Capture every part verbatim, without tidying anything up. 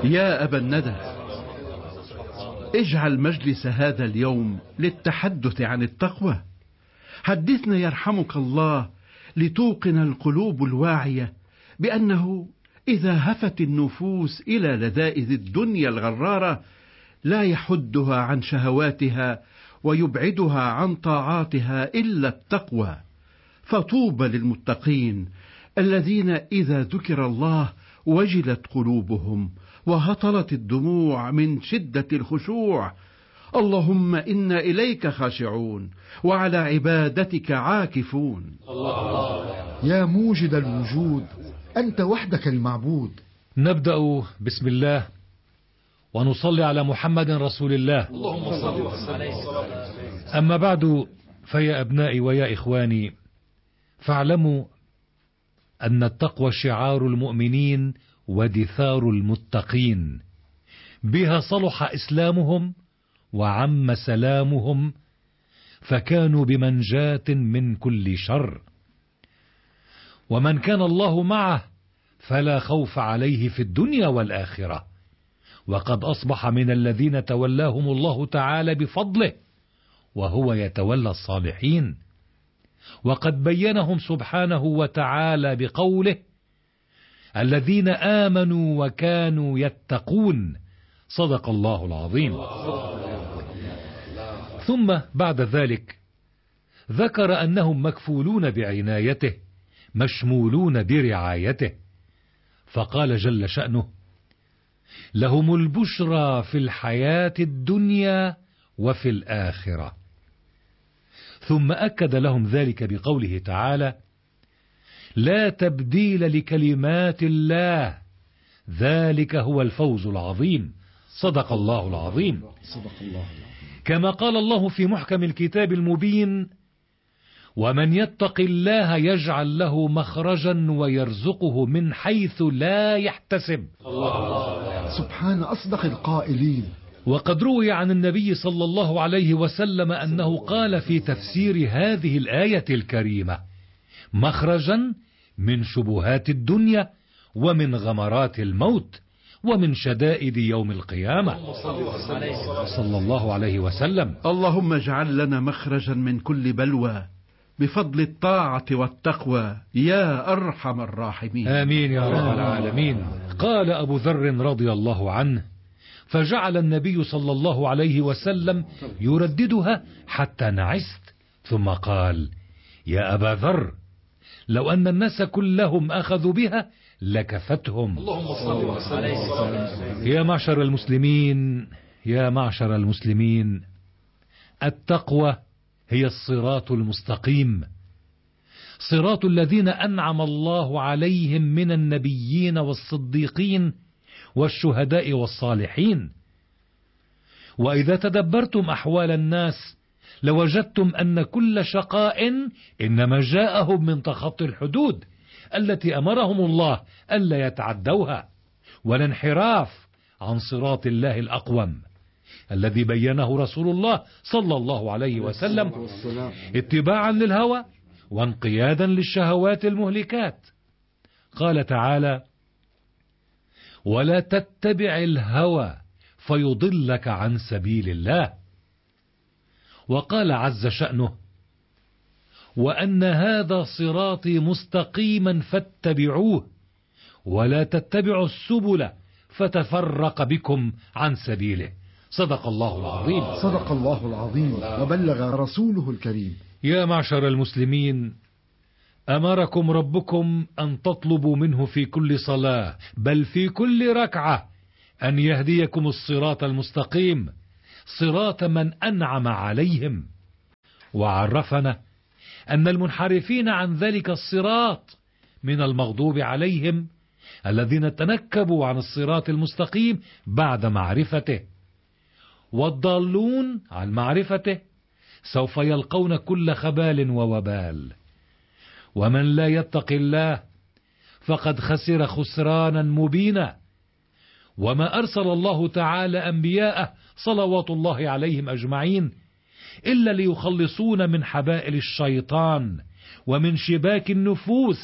يا أبا الندى، اجعل مجلس هذا اليوم للتحدث عن التقوى. حدثنا يرحمك الله لتوقن القلوب الواعية بأنه إذا هفت النفوس إلى لذائذ الدنيا الغرارة لا يحدها عن شهواتها ويبعدها عن طاعاتها إلا التقوى. فطوبى للمتقين الذين إذا ذكر الله وجلت قلوبهم وهطلت الدموع من شدة الخشوع. اللهم إنا إليك خاشعون وعلى عبادتك عاكفون. يا موجد الوجود، أنت وحدك المعبود. نبدأ بسم الله ونصلي على محمد رسول الله. أما بعد، فيا أبنائي ويا إخواني، فاعلموا أن التقوى شعار المؤمنين ودثار المتقين، بها صلح إسلامهم وعم سلامهم، فكانوا بمنجاة من كل شر. ومن كان الله معه فلا خوف عليه في الدنيا والآخرة، وقد أصبح من الذين تولاهم الله تعالى بفضله، وهو يتولى الصالحين. وقد بينهم سبحانه وتعالى بقوله: الذين آمنوا وكانوا يتقون. صدق الله العظيم. ثم بعد ذلك ذكر أنهم مكفولون بعنايته، مشمولون برعايته، فقال جل شأنه: لهم البشرى في الحياة الدنيا وفي الآخرة. ثم أكد لهم ذلك بقوله تعالى: لا تبديل لكلمات الله، ذلك هو الفوز العظيم. صدق الله العظيم. كما قال الله في محكم الكتاب المبين: ومن يتق الله يجعل له مخرجا ويرزقه من حيث لا يحتسب. سبحان أصدق القائلين. وقد روي عن النبي صلى الله عليه وسلم أنه قال في تفسير هذه الآية الكريمة: مخرجا من شبهات الدنيا ومن غمرات الموت ومن شدائد يوم القيامة. صلى الله عليه وسلم. اللهم اجعل لنا مخرجا من كل بلوى بفضل الطاعة والتقوى يا أرحم الراحمين. آمين يا رب العالمين. قال أبو ذر رضي الله عنه: فجعل النبي صلى الله عليه وسلم يرددها حتى نعست، ثم قال: يا أبا ذر، لو أن الناس كلهم أخذوا بها لكفتهم. يا معشر المسلمين، يا معشر المسلمين، التقوى هي الصراط المستقيم، صراط الذين أنعم الله عليهم من النبيين والصديقين والشهداء والصالحين. وإذا تدبرتم أحوال الناس لوجدتم أن كل شقاء إنما جاءهم من تخطي الحدود التي أمرهم الله ألا يتعدوها، والانحراف عن صراط الله الأقوم الذي بينه رسول الله صلى الله عليه وسلم، اتباعا للهوى وانقيادا للشهوات المهلكات. قال تعالى: ولا تتبع الهوى فيضلك عن سبيل الله. وقال عز شأنه: وأن هذا صراطي مستقيما فاتبعوه ولا تتبعوا السبل فتفرق بكم عن سبيله. صدق الله العظيم. صدق الله العظيم وبلغ رسوله الكريم. يا معشر المسلمين، أمركم ربكم أن تطلبوا منه في كل صلاة، بل في كل ركعة، أن يهديكم الصراط المستقيم، صراط من أنعم عليهم. وعرفنا أن المنحرفين عن ذلك الصراط من المغضوب عليهم الذين تنكبوا عن الصراط المستقيم بعد معرفته، والضالون عن معرفته سوف يلقون كل خبال ووبال. ومن لا يتق الله فقد خسر خسرانا مبينا. وما أرسل الله تعالى أنبياءه صلوات الله عليهم أجمعين إلا ليخلصون من حبائل الشيطان ومن شباك النفوس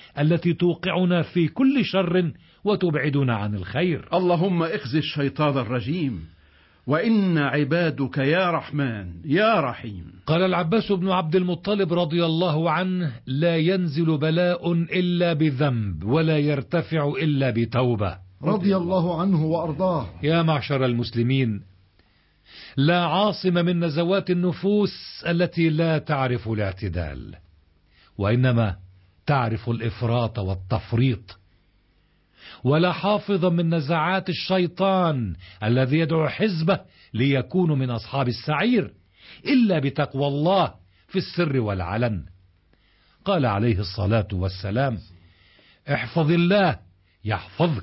التي توقعنا في كل شر وتبعدنا عن الخير. اللهم اخزي الشيطان الرجيم، وإن عبادك يا رحمن يا رحيم. قال العباس بن عبد المطلب رضي الله عنه: لا ينزل بلاء إلا بذنب، ولا يرتفع إلا بتوبة. رضي الله عنه وأرضاه. يا معشر المسلمين، لا عاصم من نزوات النفوس التي لا تعرف الاعتدال، وإنما تعرف الإفراط والتفريط، ولا حافظ من نزعات الشيطان الذي يدعو حزبه ليكونوا من أصحاب السعير إلا بتقوى الله في السر والعلن. قال عليه الصلاة والسلام: احفظ الله يحفظك.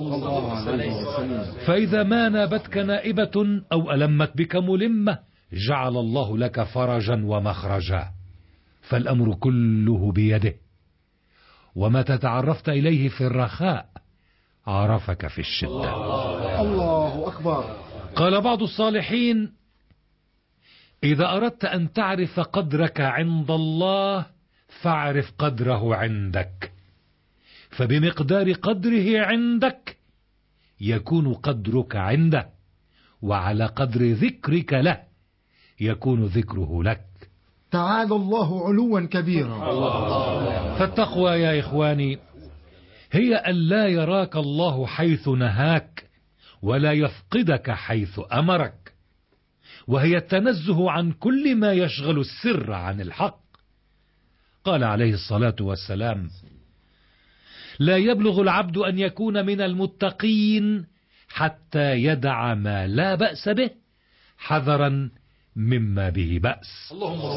فإذا ما نابتك نائبة أو ألمت بك ملمة جعل الله لك فرجا ومخرجا، فالأمر كله بيده، ومتى تعرفت إليه في الرخاء عرفك في الشدة. الله أكبر. قال بعض الصالحين: إذا أردت أن تعرف قدرك عند الله فاعرف قدره عندك، فبمقدار قدره عندك يكون قدرك عنده، وعلى قدر ذكرك له يكون ذكره لك. تعالى الله علوا كبيرا. فالتقوى يا إخواني هي أن لا يراك الله حيث نهاك، ولا يفقدك حيث أمرك، وهي التنزه عن كل ما يشغل السر عن الحق. قال عليه الصلاة والسلام: لا يبلغ العبد أن يكون من المتقين حتى يدع ما لا بأس به حذرا مما به بأس.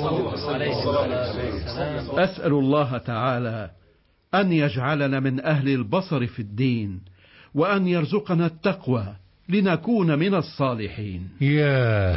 أسأل الله تعالى أن يجعلنا من أهل البصر في الدين، وأن يرزقنا التقوى لنكون من الصالحين. يا